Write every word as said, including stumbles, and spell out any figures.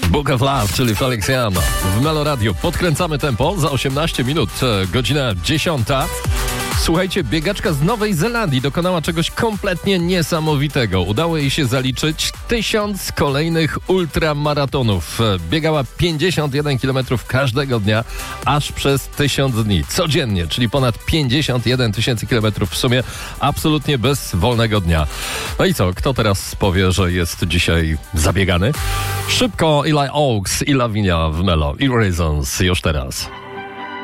Book of Love, czyli Felix Jan w Melo Radio. Podkręcamy tempo za osiemnaście minut, godzina dziesiąta. Słuchajcie, biegaczka z Nowej Zelandii dokonała czegoś kompletnie niesamowitego. Udało jej się zaliczyć tysiąc kolejnych ultramaratonów. Biegała pięćdziesiąt jeden kilometrów każdego dnia, aż przez tysiąc dni. Codziennie, czyli ponad pięćdziesiąt jeden tysięcy kilometrów w sumie, absolutnie bez wolnego dnia. No i co, kto teraz powie, że jest dzisiaj zabiegany? Szybko Eli Oaks i Lavinia w Melo. I Reasons już teraz.